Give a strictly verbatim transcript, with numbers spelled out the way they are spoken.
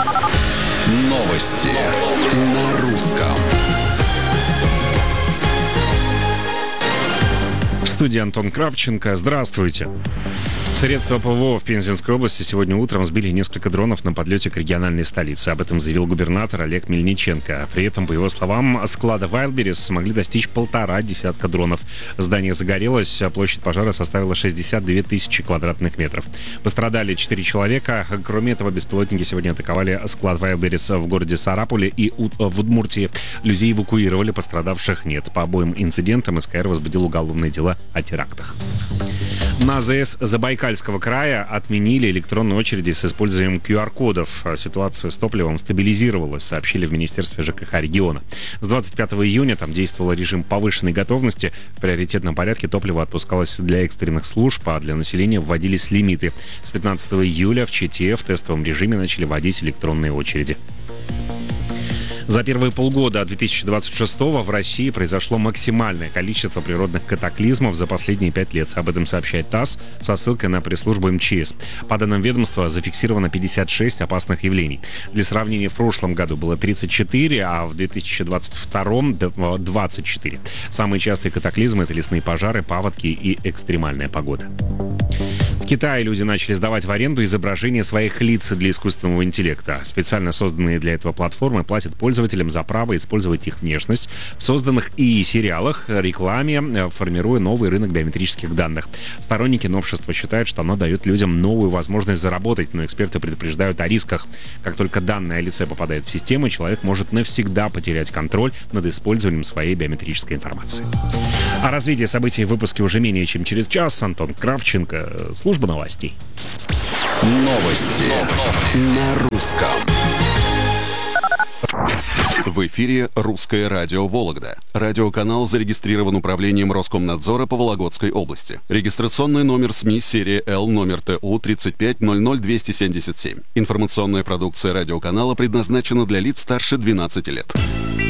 Новости на русском. В студии Антон Кравченко. Здравствуйте. Средства ПВО в Пензенской области сегодня утром сбили несколько дронов на подлете к региональной столице. Об этом заявил губернатор Олег Мельниченко. При этом, по его словам, склада Wildberries смогли достичь полтора десятка дронов. Здание загорелось, а площадь пожара составила шестьдесят две тысячи квадратных метров. Пострадали четыре человека. Кроме этого, беспилотники сегодня атаковали склад Wildberries в городе Сарапуле и в Удмуртии. Людей эвакуировали, пострадавших нет. По обоим инцидентам СКР возбудил уголовные дела о терактах. На АЗС Забайкальского края отменили электронные очереди с использованием ку ар кодов. Ситуация с топливом стабилизировалась, сообщили в Министерстве ЖКХ региона. С двадцать пятого июня там действовал режим повышенной готовности. В приоритетном порядке топливо отпускалось для экстренных служб, а для населения вводились лимиты. С пятнадцатого июля в Чите в тестовом режиме начали вводить электронные очереди. За первые полгода две тысячи двадцать шестого в России произошло максимальное количество природных катаклизмов за последние пять лет. Об этом сообщает ТАСС со ссылкой на пресс-службу эм че эс. По данным ведомства, зафиксировано пятьдесят шесть опасных явлений. Для сравнения, в прошлом году было тридцать четыре, а в две тысячи двадцать втором двадцать четыре. Самые частые катаклизмы — это лесные пожары, паводки и экстремальная погода. В Китае люди начали сдавать в аренду изображения своих лиц для искусственного интеллекта. Специально созданные для этого платформы платят пользователям за право использовать их внешность в созданных ИИ сериалах, рекламе, формируя новый рынок биометрических данных. Сторонники новшества считают, что оно дает людям новую возможность заработать, но эксперты предупреждают о рисках. Как только данные о лице попадают в систему, человек может навсегда потерять контроль над использованием своей биометрической информации. О развитии событий в выпуске уже менее чем через час. Антон Кравченко, служба новостей. Новости, Новости. на русском. В эфире «Русское радио Вологда». Радиоканал зарегистрирован управлением Роскомнадзора по Вологодской области. Регистрационный номер СМИ серия Л, номер Т У тридцать пять ноль ноль двести семьдесят семь. Информационная продукция радиоканала предназначена для лиц старше двенадцати лет.